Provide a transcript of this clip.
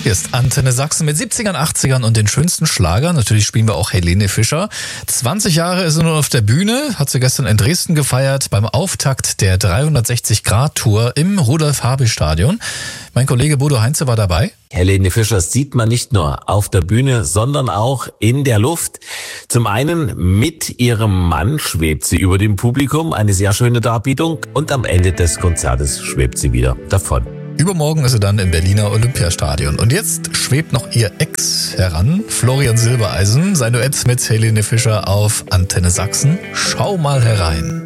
Hier ist Antenne Sachsen mit 70ern, 80ern und den schönsten Schlagern. Natürlich spielen wir auch Helene Fischer. 20 Jahre ist sie nun auf der Bühne, hat sie gestern in Dresden gefeiert beim Auftakt der 360-Grad-Tour im Rudolf-Habich-Stadion. Mein Kollege Bodo Heinze war dabei. Helene Fischer sieht man nicht nur auf der Bühne, sondern auch in der Luft. Zum einen mit ihrem Mann schwebt sie über dem Publikum, eine sehr schöne Darbietung, und am Ende des Konzertes schwebt sie wieder davon. Übermorgen ist sie dann im Berliner Olympiastadion. Und jetzt schwebt noch ihr Ex heran, Florian Silbereisen. Sein Duett mit Helene Fischer auf Antenne Sachsen. Schau mal herein.